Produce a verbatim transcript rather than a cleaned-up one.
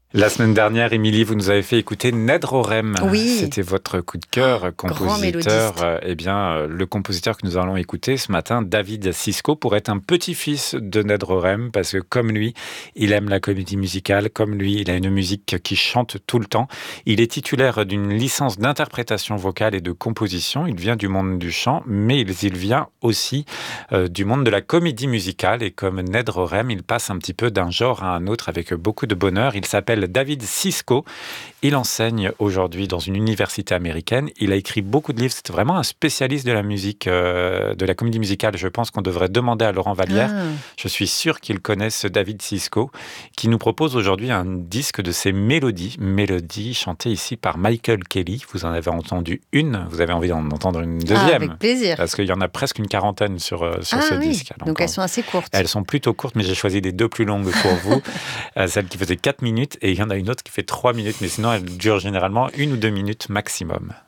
La semaine dernière, Émilie, vous nous avez fait écouter Ned Rorem. Oui. C'était votre coup de cœur, compositeur. Eh bien, le compositeur que nous allons écouter ce matin, David Sisko, pourrait être un petit-fils de Ned Rorem, parce que comme lui, il aime la comédie musicale, comme lui, il a une musique qui chante tout le temps. Il est titulaire d'une licence d'interprétation vocale et de composition. Il vient du monde du chant, mais il vient aussi euh, du monde de la comédie musicale. Et comme Ned Rorem, il passe un petit peu d'un genre à un autre avec beaucoup de bonheur. Il s'appelle David Sisko. Il enseigne aujourd'hui dans une université américaine. Il a écrit beaucoup de livres. C'est vraiment un spécialiste de la musique, euh, de la comédie musicale. Je pense qu'on devrait demander à Laurent Vallière. Ah. Je suis sûr qu'il connaît ce David Sisko, qui nous propose aujourd'hui un disque de ses mélodies. Mélodies chantées ici par Michael Kelly. Vous en avez entendu une. Vous avez envie d'en entendre une deuxième. Ah, avec plaisir. Parce qu'il y en a presque une quarantaine sur, euh, sur ah, ce oui. disque. Donc, Donc elles sont assez courtes. Elles sont plutôt courtes, mais j'ai choisi les deux plus longues pour vous. euh, celle qui faisait quatre minutes et il y en a une autre qui fait trois minutes, mais sinon elle dure généralement une ou deux minutes maximum.